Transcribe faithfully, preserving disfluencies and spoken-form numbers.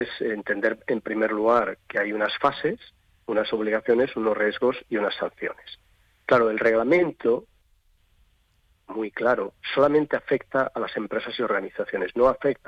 es entender, en primer lugar, que hay unas fases, unas obligaciones, unos riesgos y unas sanciones. Claro, el reglamento, muy claro, solamente afecta a las empresas y organizaciones, no afecta